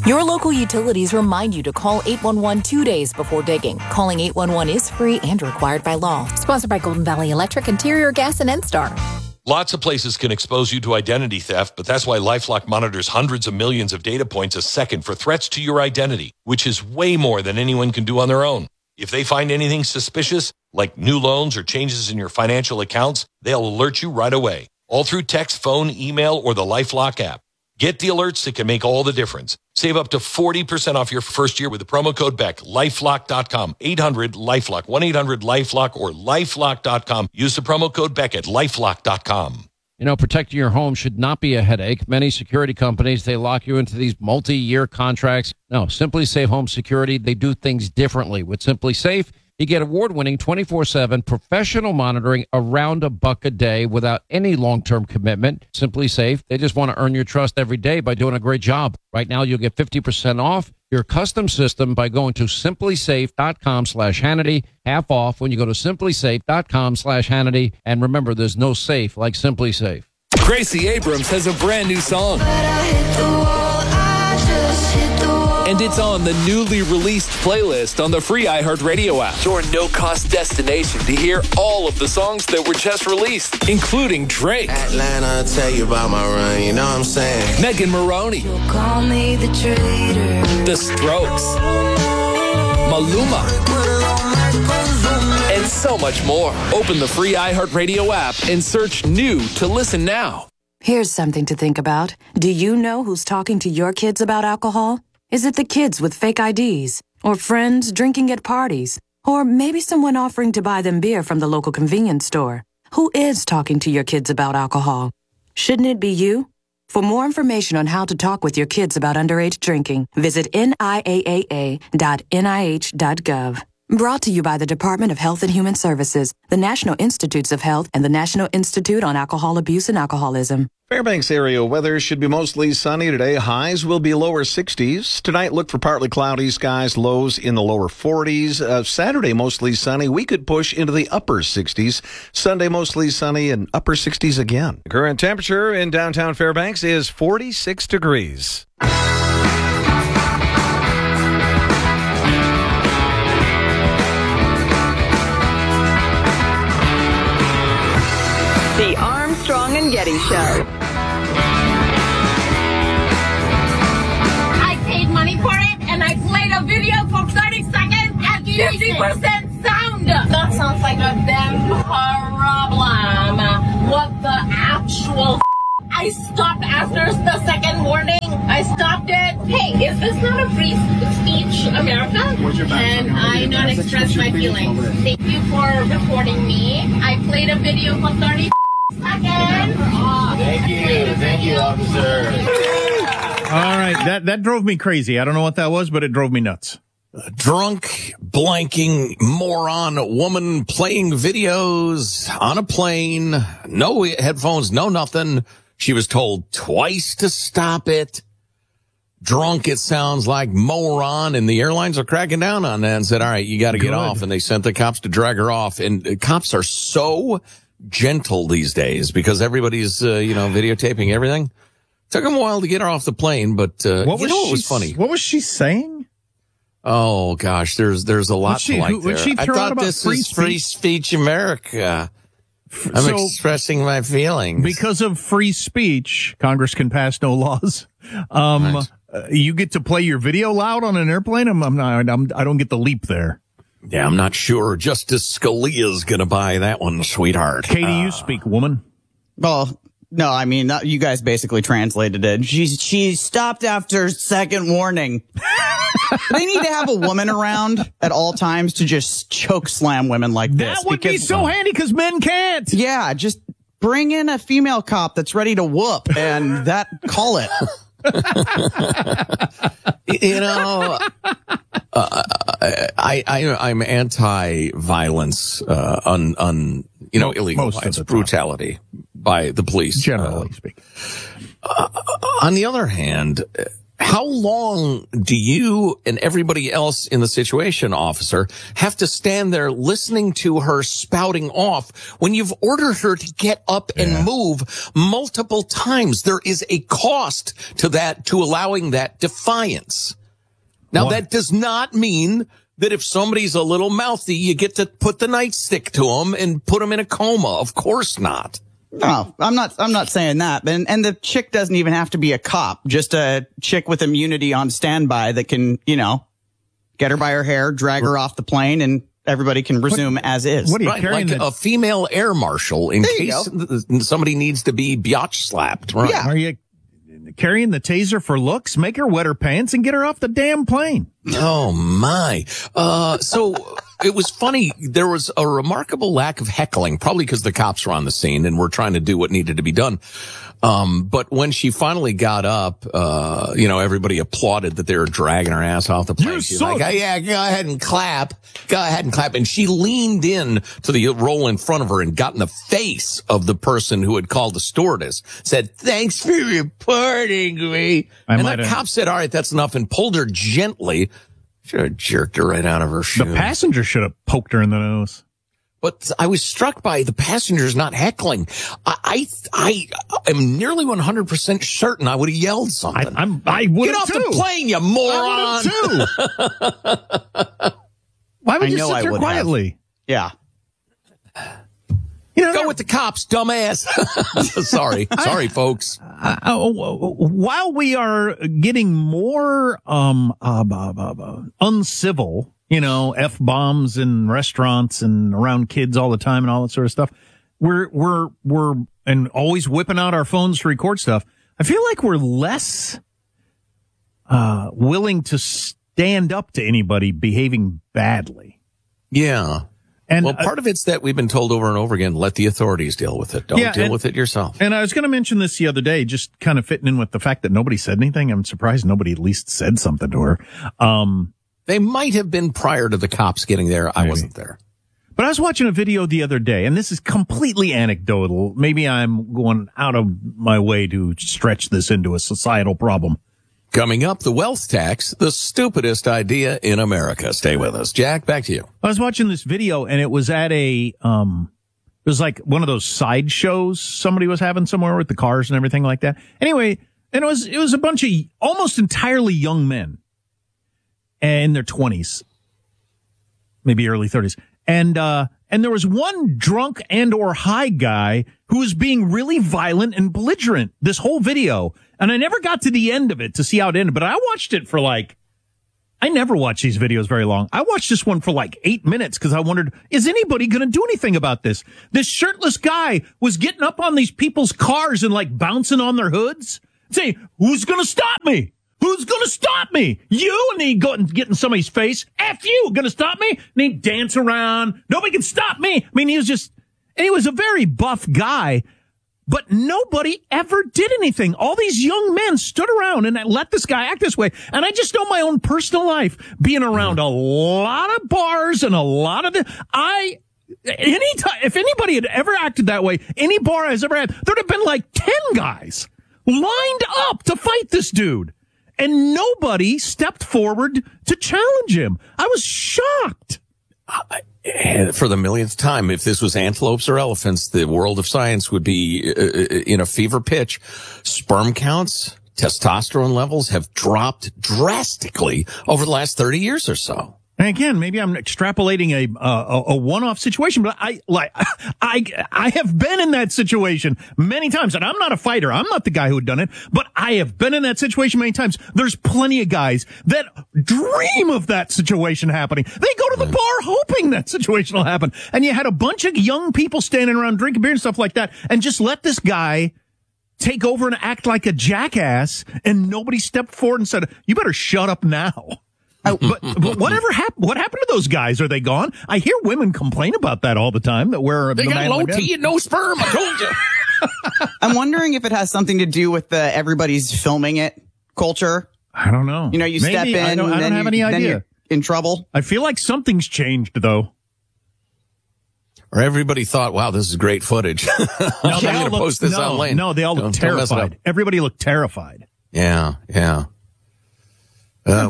Your local utilities remind you to call 811 2 days before digging. Calling 811 is free and required by law. Sponsored by Golden Valley Electric, Interior Gas, and NSTAR. Lots of places can expose you to identity theft, but that's why LifeLock monitors hundreds of millions of data points a second for threats to your identity, which is way more than anyone can do on their own. If they find anything suspicious, like new loans or changes in your financial accounts, they'll alert you right away, all through text, phone, email, or the LifeLock app. Get the alerts that can make all the difference. Save up to 40% off your first year with the promo code BECK. LifeLock.com. 800-LifeLock. 1-800-LifeLock or LifeLock.com. Use the promo code BECK at LifeLock.com. You know, protecting your home should not be a headache. Many security companies, they lock you into these multi-year contracts. No, Simply Safe Home Security, they do things differently. With Simply Safe, you get award-winning 24/7 professional monitoring around $1 a day without any long-term commitment. Simply Safe, they just want to earn your trust every day by doing a great job. Right now, you'll get 50% off your custom system by going to simplysafe.com/Hannity. Half off when you go to simplysafe.com/Hannity. And remember, there's no safe like Simply Safe. Gracie Abrams has a brand new song. And it's on the newly released playlist on the free iHeartRadio app. Your no-cost destination to hear all of the songs that were just released, including Drake, Atlanta, tell you about my run, you know what I'm saying? Megan Maroney, Call me the traitor. The Strokes, Maluma, and so much more. Open the free iHeartRadio app and search New to listen now. Here's something to think about. Do you know who's talking to your kids about alcohol? Is it the kids with fake IDs? Or friends drinking at parties? Or maybe someone offering to buy them beer from the local convenience store? Who is talking to your kids about alcohol? Shouldn't it be you? For more information on how to talk with your kids about underage drinking, visit niaa.nih.gov. Brought to you by the Department of Health and Human Services, the National Institutes of Health, and the National Institute on Alcohol Abuse and Alcoholism. Fairbanks area weather should be mostly sunny today. Highs will be lower 60s. Tonight, look for partly cloudy skies, lows in the lower 40s. Saturday, mostly sunny. We could push into the upper 60s. Sunday, mostly sunny and upper 60s again. The current temperature in downtown Fairbanks is 46 degrees. The Armstrong and Getty Show. I paid money for it, and I played a video for 30 seconds at 50% sound. That sounds like a damn problem. What the actual I stopped after the second warning. I stopped it. Hey, is this not a free speech, America? Can I not express my feelings? Thank you for reporting me. I played a video for 30 seconds. Thank you, officer. All right, that drove me crazy. I don't know what that was, but it drove me nuts. Drunk, blanking, moron, woman playing videos on a plane, no headphones, no nothing. She was told twice to stop it. Drunk, it sounds like, moron, and the airlines are cracking down on that and said, all right, you got to get off. And they sent the cops to drag her off. And cops are so gentle these days because everybody's, videotaping everything. Took them a while to get her off the plane, but, it was funny. What was she saying? Oh, gosh, there's a lot to like there. I thought this is Free Speech America. I'm expressing my feelings. Because of free speech, Congress can pass no laws. Right. You get to play your video loud on an airplane? I don't get the leap there. Yeah, I'm not sure. Justice Scalia's going to buy that one, sweetheart. Katie, you speak, woman. Well, no, I mean, you guys basically translated it. She stopped after second warning. They need to have a woman around at all times to just choke slam women like this. That would be so handy because men can't. Yeah, just bring in a female cop that's ready to whoop and call it. I'm anti-violence, illegal violence, brutality by the police. Generally speaking. On the other hand, How long do you and everybody else in the situation, officer, have to stand there listening to her spouting off when you've ordered her to get up and move multiple times? There is a cost to that, to allowing that defiance. Now, that does not mean that if somebody's a little mouthy, you get to put the nightstick to them and put them in a coma. Of course not. No, I'm not saying that. And the chick doesn't even have to be a cop, just a chick with immunity on standby that can, get her by her hair, drag her off the plane, and everybody can resume as is. What are you carrying? Like a female air marshal in case somebody needs to be biatch slapped. Right. Yeah. Are you carrying the taser for looks? Make her wet her pants and get her off the damn plane. Oh my. So it was funny. There was a remarkable lack of heckling, probably because the cops were on the scene and were trying to do what needed to be done. But when she finally got up, everybody applauded that they were dragging her ass off the plane. She's like, go ahead and clap. Go ahead and clap. And she leaned in to the roll in front of her and got in the face of the person who had called the stewardess, said, thanks for reporting me. And the cop said, all right, that's enough, and pulled her gently. Should have jerked her right out of her shoes. The passenger should have poked her in the nose. But I was struck by the passengers not heckling. I am nearly 100% certain I would have yelled something. I would Get off the plane, you moron! Why would you sit there quietly? Yeah. Go with the cops, dumbass. Sorry, folks. While we are getting more uncivil, F-bombs in restaurants and around kids all the time and all that sort of stuff, we're and always whipping out our phones to record stuff. I feel like we're less willing to stand up to anybody behaving badly. Yeah. And part of it's that we've been told over and over again, let the authorities deal with it. Don't deal with it yourself. And I was going to mention this the other day, just kind of fitting in with the fact that nobody said anything. I'm surprised nobody at least said something to her. They might have been prior to the cops getting there. I wasn't there. But I was watching a video the other day, and this is completely anecdotal. Maybe I'm going out of my way to stretch this into a societal problem. Coming up, the wealth tax, the stupidest idea in America. Stay with us. Jack, back to you. I was watching this video, and it was at it was like one of those side shows somebody was having somewhere with the cars and everything like that. Anyway, and it was a bunch of almost entirely young men in their 20s, maybe early 30s. And there was one drunk and or high guy who was being really violent and belligerent this whole video. And I never got to the end of it to see how it ended, but I watched it for I never watch these videos very long. I watched this one for 8 minutes because I wondered, is anybody going to do anything about this? This shirtless guy was getting up on these people's cars and bouncing on their hoods, saying, who's going to stop me? Who's going to stop me? You? And then he'd go and get in somebody's face. F you, going to stop me? And he'd dance around. Nobody can stop me. I mean, he was a very buff guy, but nobody ever did anything. All these young men stood around and let this guy act this way. And I just know my own personal life, being around a lot of bars and a lot of if anybody had ever acted that way, any bar I has ever had, there'd have been 10 guys lined up to fight this dude. And nobody stepped forward to challenge him. I was shocked. For the millionth time, if this was antelopes or elephants, the world of science would be in a fever pitch. Sperm counts, testosterone levels have dropped drastically over the last 30 years or so. And again, maybe I'm extrapolating a one-off situation, but I have been in that situation many times, and I'm not a fighter. I'm not the guy who had done it, but I have been in that situation many times. There's plenty of guys that dream of that situation happening. They go to the bar hoping that situation will happen. And you had a bunch of young people standing around drinking beer and stuff like that, and just let this guy take over and act like a jackass, and nobody stepped forward and said, you better shut up now. But whatever happened? What happened to those guys? Are they gone? I hear women complain about that all the time. That they got low T and no sperm. I told you. I'm wondering if it has something to do with the everybody's filming it culture. I don't know. You step in. I don't have any idea. Then you're in trouble. I feel like something's changed though. Or everybody thought, wow, this is great footage. No, I'm going to post this online. No, they all looked terrified. Everybody looked terrified. Yeah.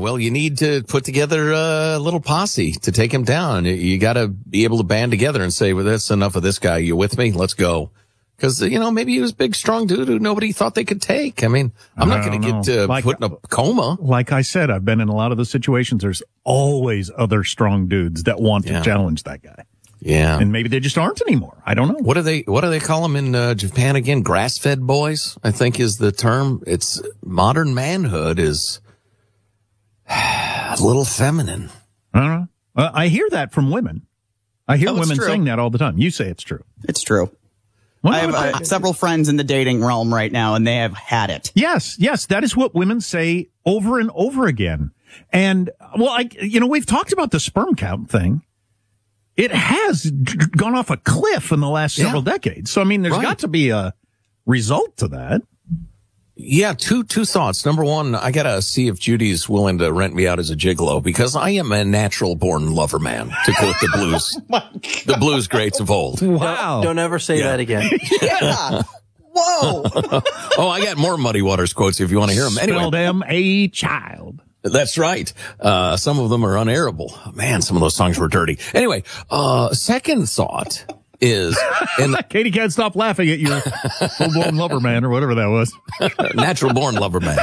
well, you need to put together a little posse to take him down. You got to be able to band together and say, well, that's enough of this guy. You with me? Let's go. Because, maybe he was a big, strong dude who nobody thought they could take. I mean, I'm not going to get put in a coma. Like I said, I've been in a lot of those situations. There's always other strong dudes that want to challenge that guy. Yeah. And maybe they just aren't anymore. I don't know. What do they call them in Japan again? Grass-fed boys, I think is the term. It's modern manhood is a little feminine. I don't know. I hear that from women. I hear women saying that all the time. You say it's true. It's true. I have several friends in the dating realm right now, and they have had it. Yes. That is what women say over and over again. And, well, we've talked about the sperm count thing. It has gone off a cliff in the last several decades. So, I mean, there's got to be a result to that. Yeah, two thoughts. Number one, I gotta see if Judy's willing to rent me out as a gigolo because I am a natural born lover man, to quote the blues, the blues greats of old. Wow. Don't ever say that again. Yeah. Whoa. Oh, I got more Muddy Waters quotes if you want to hear them. Anyway. Spell them a child. That's right. Some of them are unairable. Man, some of those songs were dirty. Anyway, second thought is... Katie can't stop laughing at your full-blown lover man or whatever that was. Natural-born lover man.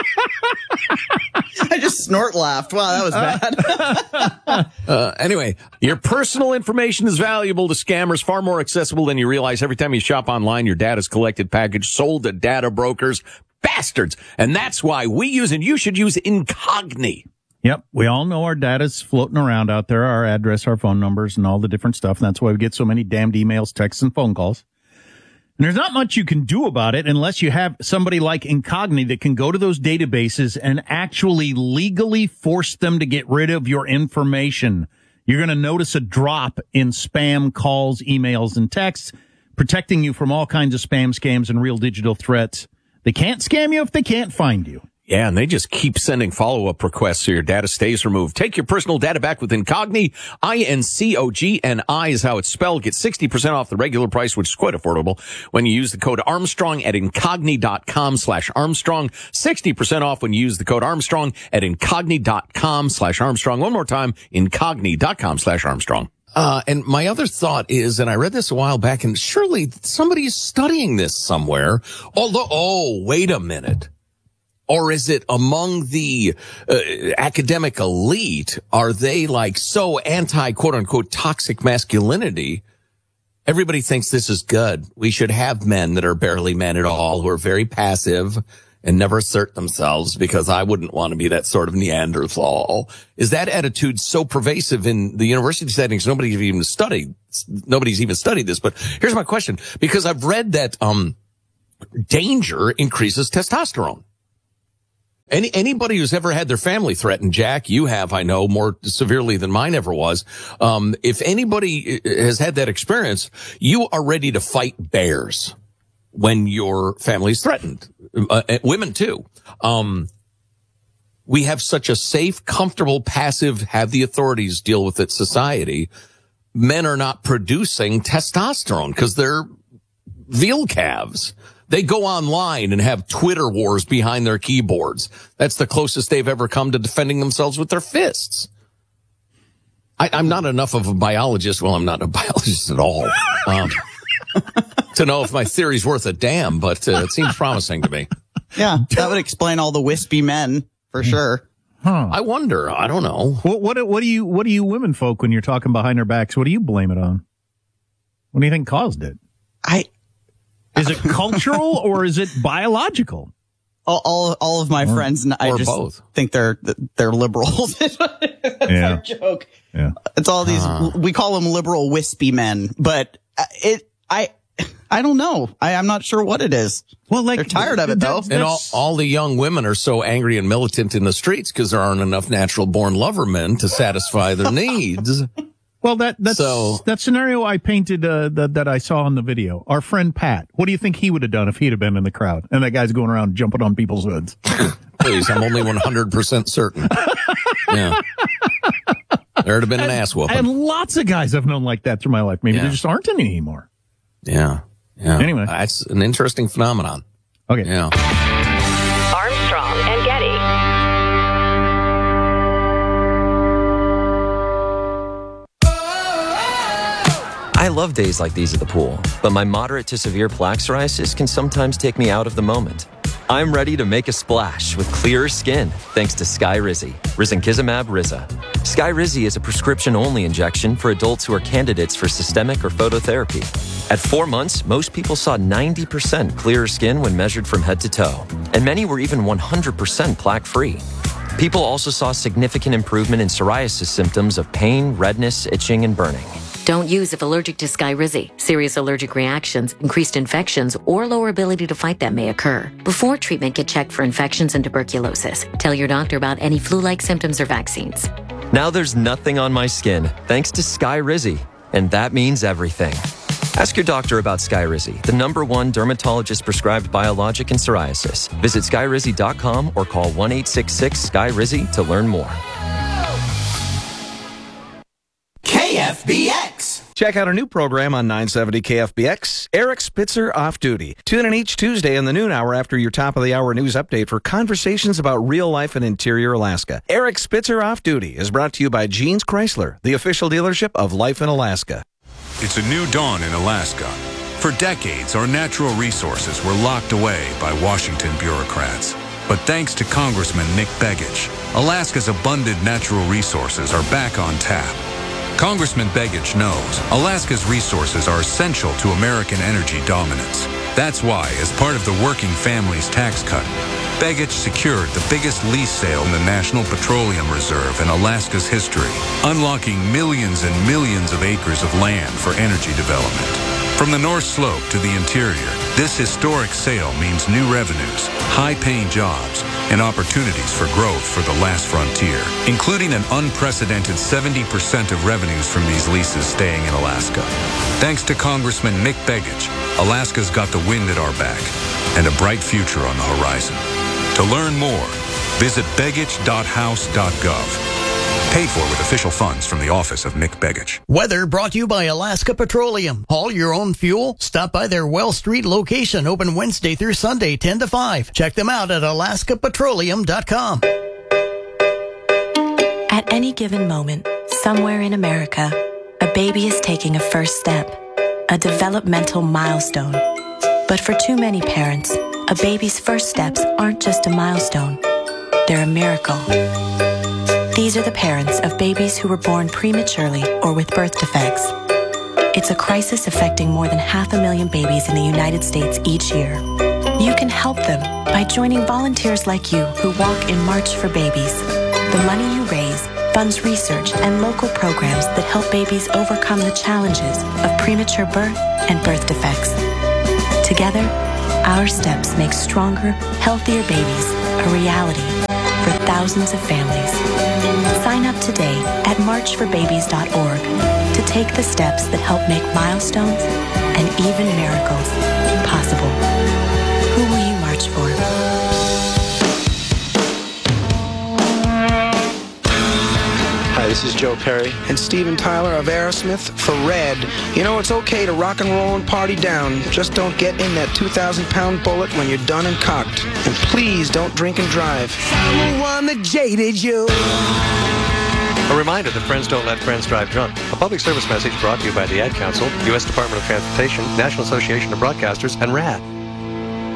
I just snort laughed. Wow, that was bad. Anyway, your personal information is valuable to scammers, far more accessible than you realize. Every time you shop online, your data's collected, packaged, sold to data brokers. Bastards. And that's why we use, and you should use, Incogni. Yep. We all know our data's floating around out there, our address, our phone numbers, and all the different stuff. And that's why we get so many damned emails, texts, and phone calls. And there's not much you can do about it unless you have somebody like Incogni that can go to those databases and actually legally force them to get rid of your information. You're going to notice a drop in spam calls, emails, and texts, protecting you from all kinds of spam scams and real digital threats. They can't scam you if they can't find you. Yeah, and they just keep sending follow-up requests so your data stays removed. Take your personal data back with Incogni. Incogni is how it's spelled. Get 60% off the regular price, which is quite affordable, when you use the code Armstrong at Incogni.com/Armstrong. 60% off when you use the code Armstrong at Incogni.com/Armstrong. One more time, Incogni.com/Armstrong. And my other thought is, and I read this a while back, and surely somebody is studying this somewhere. Although, wait a minute. Or is it among the academic elite? Are they like so anti, quote unquote, toxic masculinity? Everybody thinks this is good. We should have men that are barely men at all, who are very passive and never assert themselves, because I wouldn't want to be that sort of Neanderthal. Is that attitude so pervasive in the university settings? Nobody's even studied this. But here's my question, because I've read that danger increases testosterone. Anybody who's ever had their family threatened, Jack, you have, I know, more severely than mine ever was. If anybody has had that experience, you are ready to fight bears when your family's threatened. Women too. We have such a safe, comfortable, passive, have the authorities deal with it society. Men are not producing testosterone because they're veal calves. They go online and have Twitter wars behind their keyboards. That's the closest they've ever come to defending themselves with their fists. I'm not enough of a biologist. Well, I'm not a biologist at all. To know if my theory's worth a damn, but it seems promising to me. Yeah, that would explain all the wispy men for sure. Huh. I wonder. I don't know. What do you women folk, when you're talking behind their backs, what do you blame it on? What do you think caused it? Is it cultural or is it biological? All of my friends and I just both think they're liberals. That's our joke. Yeah. It's all these, we call them liberal wispy men, but I don't know. I'm not sure what it is. Well, like, they're tired of it though. And all the young women are so angry and militant in the streets because there aren't enough natural born lover men to satisfy their needs. Well, that scenario I painted, that I saw in the video, our friend Pat, what do you think he would have done if he'd have been in the crowd? And that guy's going around jumping on people's hoods. Please, I'm only 100% certain. Yeah. There'd have been an ass whooping. And lots of guys I've known like that through my life. Maybe there just aren't any anymore. Yeah. Anyway. That's an interesting phenomenon. Okay. Yeah. Armstrong and Getty. love days like these at the pool, but my moderate to severe plaque psoriasis can sometimes take me out of the moment. I'm ready to make a splash with clearer skin thanks to Skyrizi, risankizumab Riza. Skyrizi is a prescription-only injection for adults who are candidates for systemic or phototherapy. At 4 months, most people saw 90% clearer skin when measured from head to toe, and many were even 100% plaque-free. People also saw significant improvement in psoriasis symptoms of pain, redness, itching, and burning. Don't use if allergic to Skyrizi. Serious allergic reactions, increased infections, or lower ability to fight them may occur. Before treatment, get checked for infections and tuberculosis. Tell your doctor about any flu-like symptoms or vaccines. Now there's nothing on my skin thanks to Skyrizi, and that means everything. Ask your doctor about Skyrizi, the #1 dermatologist-prescribed biologic in psoriasis. Visit Skyrizi.com or call 1-866-SKYRIZI to learn more. KFBX. Check out our new program on 970 KFBX, Eric Spitzer Off Duty. Tune in each Tuesday in the noon hour after your top-of-the-hour news update for conversations about real life in interior Alaska. Eric Spitzer Off Duty is brought to you by Jeans Chrysler, the official dealership of Life in Alaska. It's a new dawn in Alaska. For decades, our natural resources were locked away by Washington bureaucrats. But thanks to Congressman Nick Begich, Alaska's abundant natural resources are back on tap. Congressman Begich knows Alaska's resources are essential to American energy dominance. That's why, as part of the Working Families Tax Cut, Begich secured the biggest lease sale in the National Petroleum Reserve in Alaska's history, unlocking millions and millions of acres of land for energy development. From the North Slope to the interior, this historic sale means new revenues, high-paying jobs, and opportunities for growth for the last frontier, including an unprecedented 70% of revenues from these leases staying in Alaska. Thanks to Congressman Nick Begich, Alaska's got the wind at our back and a bright future on the horizon. To learn more, visit begich.house.gov. Paid for with official funds from the office of Nick Begich. Weather brought to you by Alaska Petroleum. Haul your own fuel? Stop by their Well Street location, open Wednesday through Sunday, 10 to 5. Check them out at alaskapetroleum.com. At any given moment, somewhere in America, a baby is taking a first step, a developmental milestone. But for too many parents, a baby's first steps aren't just a milestone. They're a miracle. These are the parents of babies who were born prematurely or with birth defects. It's a crisis affecting more than 500,000 babies in the United States each year. You can help them by joining volunteers like you who walk in March for Babies. The money you raise funds research and local programs that help babies overcome the challenges of premature birth and birth defects. Together, our steps make stronger, healthier babies a reality for thousands of families. Sign up today at marchforbabies.org to take the steps that help make milestones and even miracles possible. Who will you march for? Hi, this is Joe Perry and Steven Tyler of Aerosmith for Red. You know, it's okay to rock and roll and party down. Just don't get in that 2,000-pound bullet when you're done and cocked. And please don't drink and drive. I'm the one that jaded you. A reminder that friends don't let friends drive drunk. A public service message brought to you by the Ad Council, U.S. Department of Transportation, National Association of Broadcasters, and RAD.